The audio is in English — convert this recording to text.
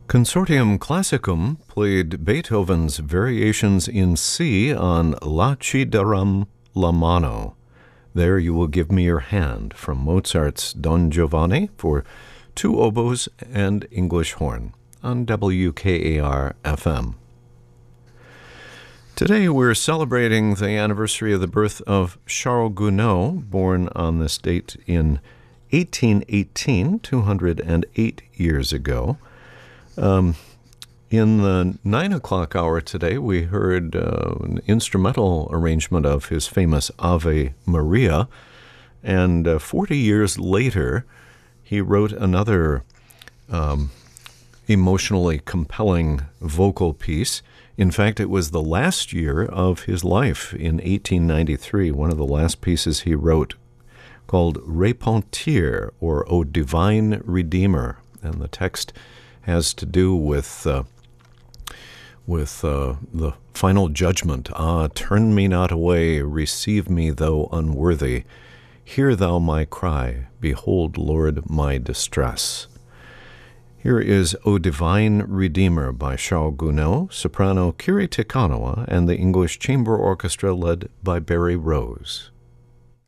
Consortium Classicum played Beethoven's Variations in C on La Ci daram la mano. There You Will Give Me Your Hand from Mozart's Don Giovanni for two oboes and English horn on WKAR-FM. Today we're celebrating the anniversary of the birth of Charles Gounod, born on this date in 1818, 208 years ago. In the 9 o'clock hour today, we heard an instrumental arrangement of his famous Ave Maria, and 40 years later, he wrote another emotionally compelling vocal piece. In fact, it was the last year of his life in 1893, one of the last pieces he wrote, called Repentir, or O Divine Redeemer, and the text has to do with the final judgment. Ah, turn me not away, receive me though unworthy. Hear thou my cry, behold, Lord, my distress. Here is O Divine Redeemer by Charles Gounod, soprano Kiri Te Kanawa, and the English Chamber Orchestra led by Barry Rose.